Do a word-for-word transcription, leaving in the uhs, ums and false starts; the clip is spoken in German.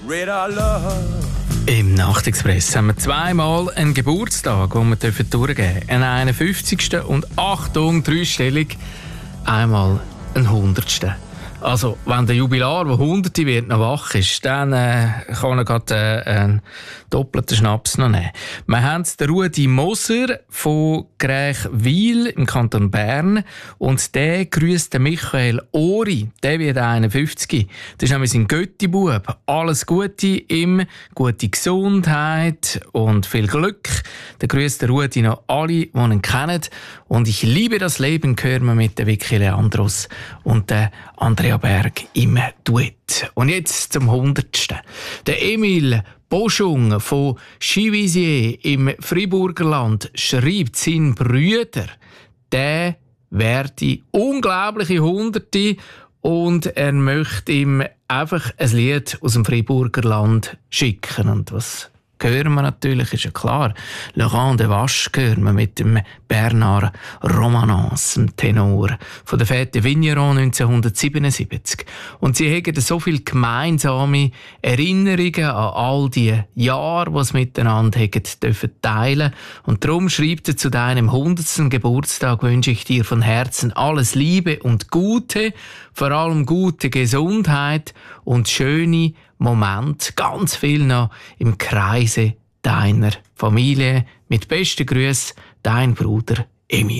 Im Nachtexpress haben wir zweimal einen Geburtstag, den wir durchgeben dürfen. Einen einundfünfzigsten und Achtung, dreistellig, einmal einen hundertsten. Also, wenn der Jubilar, der Hunderte wird, noch wach ist, dann äh, kann er gerade äh, einen doppelten Schnaps noch nehmen. Wir haben den Rudi Moser von Grächwil im Kanton Bern und der grüßt den Michael Ori. Der wird einundfünfzig. Das ist nämlich sein Götti-Bub. Alles Gute ihm, gute Gesundheit und viel Glück. Der grüßt der Rudi noch alle, die ihn kennen. Und ich liebe das Leben, hören wir mit der Vicky Leandros und der Andrea Berg im Duett. Und jetzt zum hundertsten. Der Emil Boschung von Chivisier im Friburgerland schreibt, sein Brüder, der werde unglaubliche Hunderte und er möchte ihm einfach ein Lied aus dem Friburgerland schicken. Und was hören wir natürlich, ist ja klar. Laurent de Vache hören wir mit dem Bernard Romanens, dem Tenor von der Fête Vigneron neunzehnhundertsiebenundsiebzig. Und sie haben so viele gemeinsame Erinnerungen an all die Jahre, die sie miteinander haben dürfen teilen. Und darum schreibt er, zu deinem hundertsten Geburtstag wünsche ich dir von Herzen alles Liebe und Gute, vor allem gute Gesundheit und schöne Moment, ganz viel noch im Kreise deiner Familie. Mit besten Grüßen, dein Bruder Emil.